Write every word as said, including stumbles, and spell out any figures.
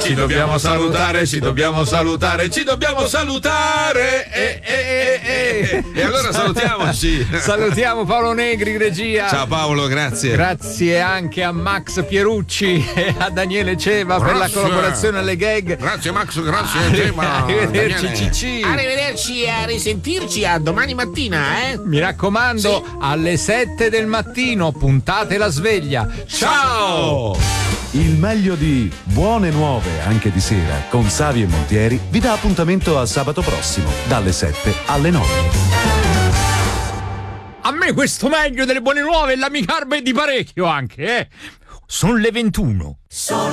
ci dobbiamo salutare, ci dobbiamo salutare, ci dobbiamo salutare. E, e, e, e. e allora salutiamoci. Salutiamo Paolo Negri, regia. Ciao Paolo, grazie. Grazie anche a Max Pierucci e a Daniele Ceva grazie. per la collaborazione alle gag. Grazie Max, grazie Ceva. Arrivederci Cicci. Arrivederci e a risentirci a domani mattina, eh? Mi raccomando, sì. alle sette del mattino puntate la sveglia. Ciao! Il meglio di Buone Nuove anche di sera con Savi e Montieri vi dà appuntamento a sabato prossimo dalle sette alle nove. A me questo meglio delle Buone Nuove e la mi garba è di parecchio anche, eh? Sono le ventuno. Sono